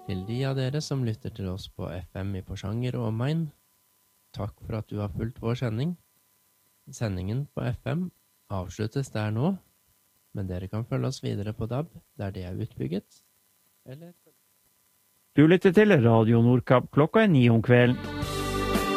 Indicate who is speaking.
Speaker 1: Til de av dere som lytter til oss på FM i Porsanger og omegn, takk for at du har fulgt vår sending. Sendingen på FM avsluttes der nå, men dere kan følge oss videre på DAB, der det er utbygget. Eller...
Speaker 2: Du lytter til Radio Nordkapp klokka 9 om kvelden.